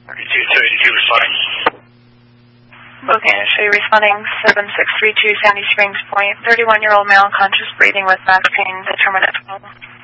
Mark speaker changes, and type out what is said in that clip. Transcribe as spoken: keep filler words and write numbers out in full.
Speaker 1: thirty-two thirty-two responding.
Speaker 2: Okay, show you responding seven six three two Sandy Springs Point. thirty-one-year-old male, conscious breathing with back pain, determinant twelve.